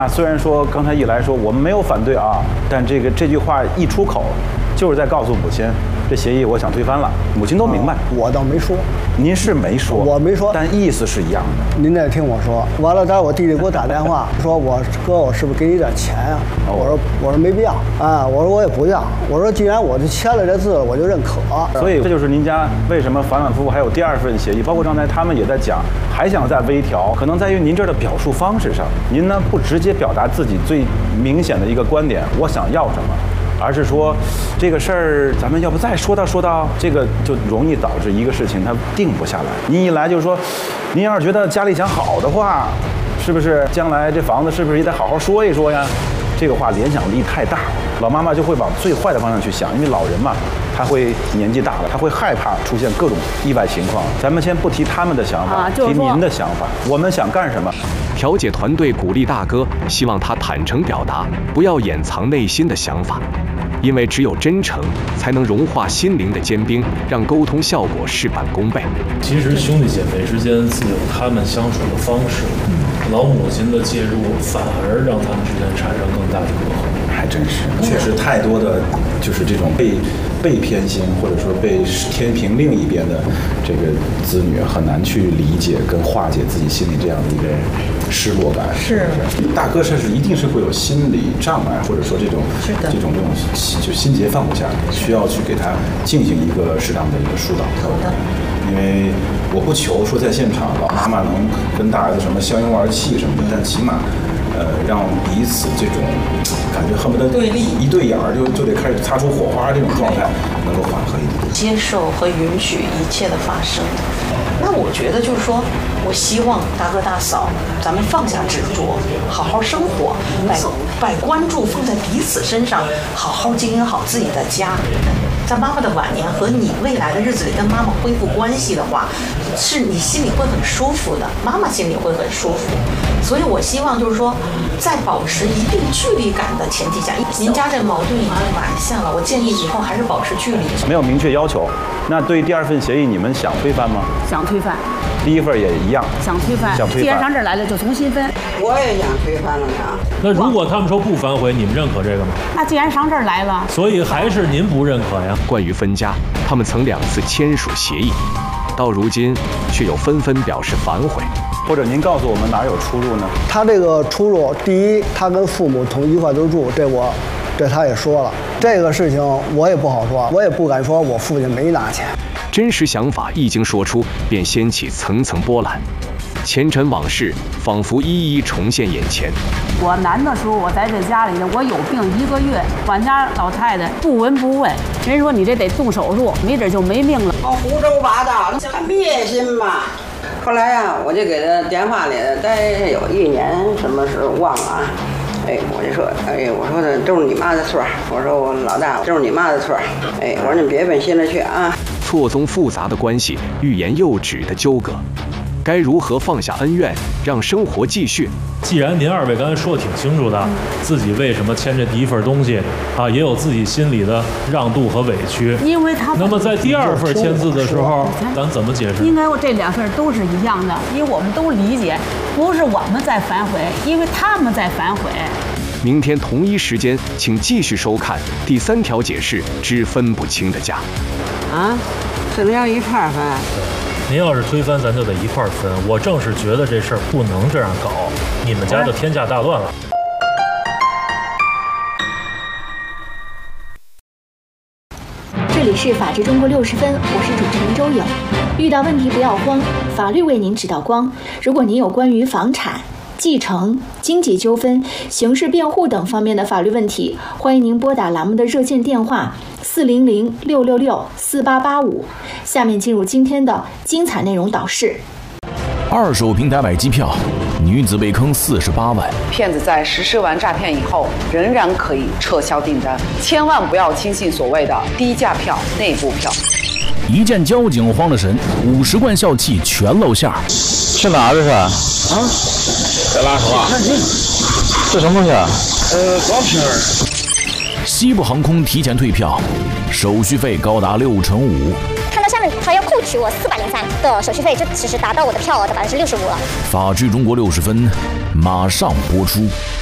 虽然说刚才一来说我们没有反对啊，但这句话一出口，就是在告诉母亲，这协议我想推翻了。母亲都明白。 我倒没说。 您是没说， 我没说， 但意思是一样的。 您得听我说。完了，待会儿我弟弟给我打电话，说我哥，我是不是给你点钱啊？我说没必要啊，我说我也不要，我说既然我就签了这字，我就认可。 所以这就是您家为什么反反复复还有第二份协议，包括刚才他们也在讲，还想再微调，可能在于您这儿的表述方式上，您呢不直接表达自己最明显的一个观点，我想要什么。而是说，这个事儿咱们要不再说道，这个就容易导致一个事情它定不下来。您一来就是说，您要是觉得家里想好的话，是不是将来这房子是不是也得好好说一说呀？这个话联想力太大，老妈妈就会往最坏的方向去想，因为老人嘛，他会年纪大了，他会害怕出现各种意外情况。咱们先不提他们的想法，提您的想法，我们想干什么？ 调解团队鼓励大哥，希望他坦诚表达，不要掩藏内心的想法，因为只有真诚，才能融化心灵的坚冰，让沟通效果事半功倍。 其实兄弟姐妹之间自有他们相处的方式，老母亲的介入反而让他们之间产生更大的隔阂。 还真是，确实太多的就是这种被偏心，或者说被天平另一边的这个子女，很难去理解跟化解自己心里这样的一个失落感。 是大哥是一定是会有心理障碍，或者说这种就心结放不下，需要去给他进行一个适当的一个疏导。因为我不求说在现场老妈妈能跟大儿子什么相拥而泣什么的，但起码让彼此这种感觉恨不得一对眼儿就得开始擦出火花这种状态能够缓和一点， 接受和允许一切的发生。那我觉得就是说，我希望大哥大嫂咱们放下执着，好好生活，把关注放在彼此身上，好好经营好自己的家。在妈妈的晚年和你未来的日子里跟妈妈恢复关系的话，是你心里会很舒服的，妈妈心里会很舒服。所以我希望就是说，在保持一定距离感的前提下，您家这矛盾已经完善了，我建议以后还是保持距离。 没有明确要求。那对于第二份协议，你们想推翻吗？ 想推翻。 第一份也一样。 想推翻。既然上这儿来了，就重新分。 我也想推翻了呢。 那如果他们说不反悔，你们认可这个吗？ 那既然上这儿来了， 所以还是您不认可呀？ 关于分家，他们曾2次签署协议，到如今却又纷纷表示反悔。 或者您告诉我们哪有出入呢？ 他这个出入，第一，他跟父母同一块都住，这他也说了。这个事情我也不好说，我也不敢说我父亲没拿钱。 真实想法一经说出，便掀起层层波澜，前尘往事仿佛一一重现眼前。 我难的时候，我在这家里呢，我有病1个月，管家老太太不闻不问，人说你这得动手术，没准就没命了。 我胡说八道，别信嘛。后来呀，我就给他电话里待有1年，什么时候忘了啊？我就说，我说的都是你妈的错，我说我老大都是你妈的错，我说你别奔心里去啊。 错综复杂的关系，欲言又止的纠葛，该如何放下恩怨，让生活继续？ 既然您2位刚才说的挺清楚的，自己为什么签这第一份东西啊，也有自己心里的让渡和委屈。 因为他那么在第2份签字的时候，咱怎么解释？ 应该我这2份都是一样的，因为我们都理解，不是我们在反悔，因为他们在反悔。 明天同一时间，请继续收看第3条解释之分不清的家。 啊，是不是要一块分？ 您要是推翻，咱就得一块分。我正是觉得这事儿不能这样搞，你们家就天下大乱了。 这里是法治中国60分，我是主持人周颖。遇到问题不要慌，法律为您指导光。如果您有关于房产、继承、经济纠纷、刑事辩护等方面的法律问题，欢迎您拨打栏目的热线电话400-666-4885。下面进入今天的精彩内容导视。 二手平台买机票，女子被坑48万。 骗子在实施完诈骗以后，仍然可以撤销订单，千万不要轻信所谓的低价票、内部票。 一见交警慌了神，50罐笑气全露馅。 去哪儿这是？啊？在拉手啊？这什么东西啊？装瓶儿。 西部航空提前退票，手续费高达65%。 看到下面还要扣取我403的手续费，这其实达到我的票额的65%了。 法治中国60分，马上播出。